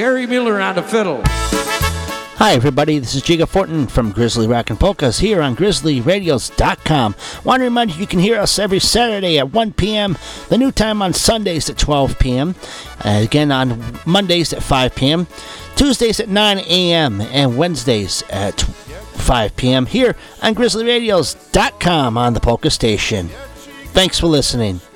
Gary Miller on the fiddle. Hi, everybody. This is Jiga Fortin from Grizzly Rockin' Polkas here on GrizzlyRadios.com. Want to remind you can hear us every Saturday at 1 p.m., the new time on Sundays at 12 p.m., again on Mondays at 5 p.m., Tuesdays at 9 a.m., and Wednesdays at 5 p.m. here on GrizzlyRadios.com on the Polka Station. Thanks for listening.